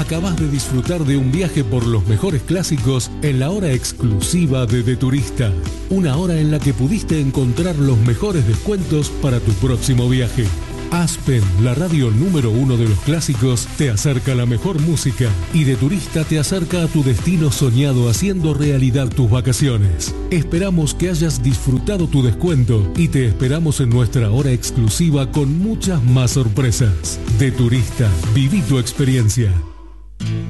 Acabas de disfrutar de un viaje por los mejores clásicos en la hora exclusiva de Turista. Una hora en la que pudiste encontrar los mejores descuentos para tu próximo viaje. Aspen, la radio número 1 de los clásicos, te acerca la mejor música y de Turista te acerca a tu destino soñado haciendo realidad tus vacaciones. Esperamos que hayas disfrutado tu descuento y te esperamos en nuestra hora exclusiva con muchas más sorpresas. De Turista, viví tu experiencia.